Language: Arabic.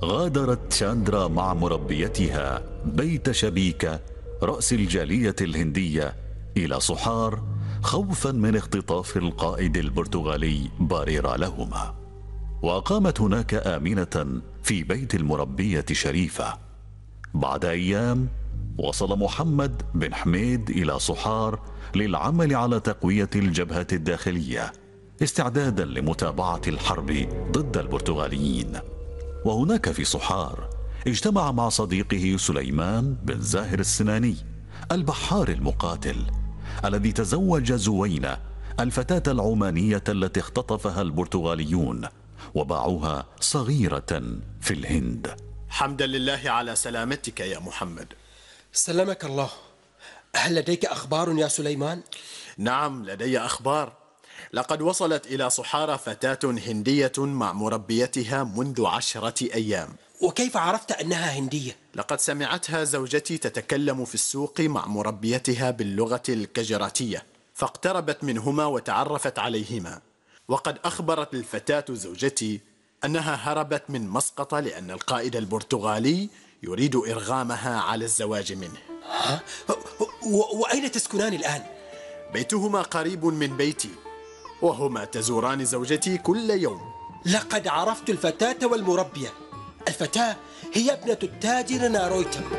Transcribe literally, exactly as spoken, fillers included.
غادرت شاندرا مع مربيتها بيت شبيكة رأس الجالية الهندية إلى صحار، خوفا من اختطاف القائد البرتغالي باريرا لهما. وأقامت هناك آمنة في بيت المربية شريفة. بعد أيام وصل محمد بن حميد إلى صحار للعمل على تقوية الجبهة الداخلية استعدادا لمتابعة الحرب ضد البرتغاليين. وهناك في صحار اجتمع مع صديقه سليمان بن زاهر السناني البحار المقاتل الذي تزوج زوينة الفتاة العمانية التي اختطفها البرتغاليون وباعوها صغيرة في الهند. حمدا لله على سلامتك يا محمد. سلمك الله. هل لديك أخبار يا سليمان؟ نعم لدي أخبار. لقد وصلت إلى صحارى فتاة هندية مع مربيتها منذ عشرة أيام. وكيف عرفت أنها هندية؟ لقد سمعتها زوجتي تتكلم في السوق مع مربيتها باللغة الكجراتية، فاقتربت منهما وتعرفت عليهما. وقد أخبرت الفتاة زوجتي أنها هربت من مسقط لأن القائد البرتغالي يريد إرغامها على الزواج منه. ها؟ وأين تسكنان الآن؟ بيتهما قريب من بيتي، وهما تزوران زوجتي كل يوم. لقد عرفت الفتاة والمربية. الفتاة هي ابنة التاجر نارويتا.